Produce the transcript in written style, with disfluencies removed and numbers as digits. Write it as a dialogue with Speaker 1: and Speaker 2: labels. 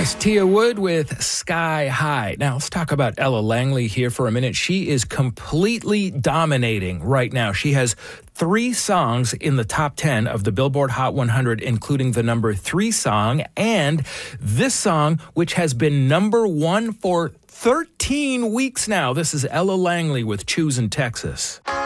Speaker 1: That's Tia Wood with Sky High. Now, let's talk about Ella Langley here for a minute. She is completely dominating right now. She has 3 songs in the top 10 of the Billboard Hot 100, including the number 3 song and this song, which has been number 1 for 13 weeks now. This is Ella Langley with Choosin' Texas.